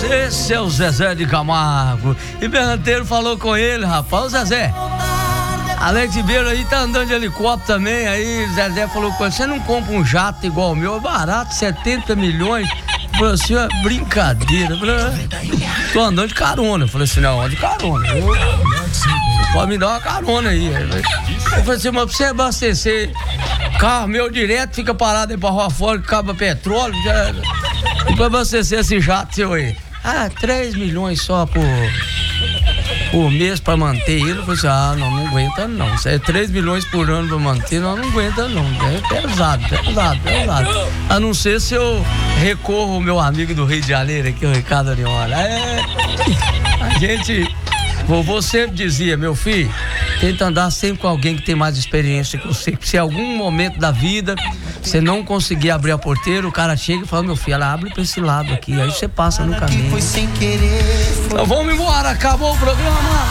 Esse é o Zezé de Camargo. E Berranteiro falou com ele, rapaz. Ô Zezé, Alex Ribeiro aí tá andando de helicóptero também. Aí Zezé falou com ele: você não compra um jato igual o meu? É barato, 70 milhões. Falei assim: é brincadeira. Falei: tô andando de carona. Eu falei assim: não, ando de carona. Pode me dar uma carona aí. Eu falei assim: mas pra você abastecer carro meu direto, fica parado aí pra rua fora, que acaba petróleo. E pra abastecer esse jato seu aí? 3 milhões só por mês pra manter ele. Eu falei assim: não aguenta não. Isso é 3 milhões por ano pra manter, não aguenta não. É pesado. A não ser se eu recorro ao meu amigo do Rio de Janeiro aqui, o Ricardo Ariola. A gente... Vovô sempre dizia: meu filho, tenta andar sempre com alguém que tem mais experiência que você. Se em algum momento da vida você não conseguir abrir a porteira, o cara chega e fala: meu filho, ela abre pra esse lado aqui. Aí você passa no caminho. Então vamos embora, acabou o programa.